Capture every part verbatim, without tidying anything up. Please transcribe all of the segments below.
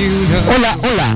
Hola, hola.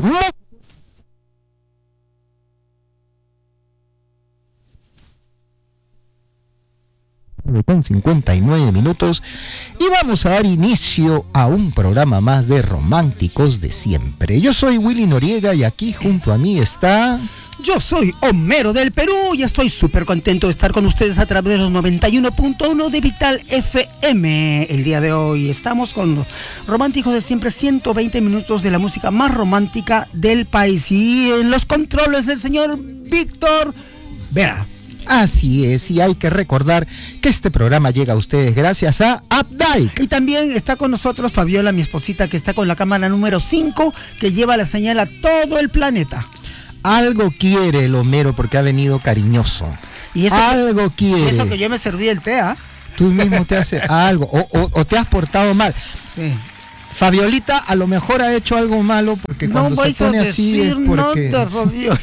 Con cincuenta y nueve minutos y vamos a dar inicio a un programa más de Románticos de Siempre. Yo soy Willy Noriega y aquí junto a mí está... Yo soy Homero del Perú y estoy súper contento de estar con ustedes a través de los noventa y uno punto uno de Vital F M. El día de hoy estamos con los Románticos de Siempre, ciento veinte minutos de la música más romántica del país. Y en los controles el señor Víctor Vera. Así es, y hay que recordar que este programa llega a ustedes gracias a Updike. Y también está con nosotros Fabiola, mi esposita, que está con la cámara número cinco, que lleva la señal a todo el planeta. Algo quiere el Homero porque ha venido cariñoso. Y eso algo que, quiere. Y eso que yo me serví el té, ¿ah? Tú mismo te haces algo, o, o, o te has portado mal. Sí. Fabiolita a lo mejor ha hecho algo malo porque no cuando se pone así es porque... Nada, Fabiola.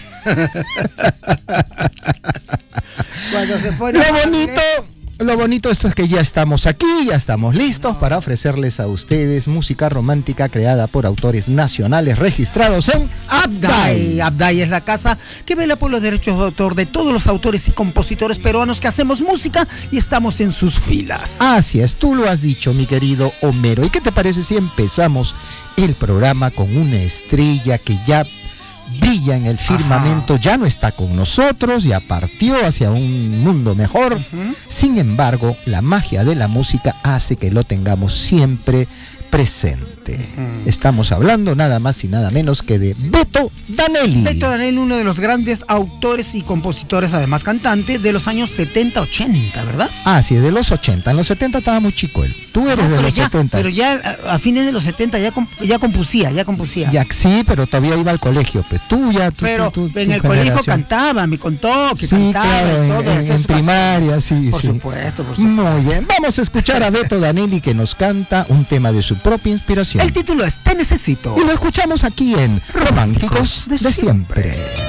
Cuando se pone lo bonito, lo bonito esto es que ya estamos aquí, ya estamos listos para ofrecerles a ustedes música romántica creada por autores nacionales registrados en Updike. Updike es la casa que vela por los derechos de autor de todos los autores y compositores peruanos que hacemos música y estamos en sus filas. Así es, tú lo has dicho, mi querido Homero. ¿Y qué te parece si empezamos el programa con una estrella que ya brilla en el firmamento? Ajá. Ya no está con nosotros, ya partió hacia un mundo mejor. Uh-huh. Sin embargo, la magia de la música hace que lo tengamos siempre presente. Uh-huh. Estamos hablando nada más y nada menos que de Beto Danelli. Beto Danelli, uno de los grandes autores y compositores, además cantante, de los años setenta, ochenta, ¿verdad? Ah, sí, de los ochenta. En los setenta estaba muy chico él. Tú eres no, de los ya, setenta. Pero ya a, a fines de los setenta ya, comp- ya compusía, ya compusía. Ya, sí, pero todavía iba al colegio. Pues tú ya... Tú, pero tú, tú, en el generación. colegio cantaba, me contó que sí, cantaba. Claro, y todo, en, en, en primaria, sí, por sí. Supuesto, por supuesto. Muy bien, vamos a escuchar a Beto Danelli que nos canta un tema de su propia inspiración. El título es Te Necesito. Y lo escuchamos aquí en Románticos, Románticos de, de Siempre. siempre.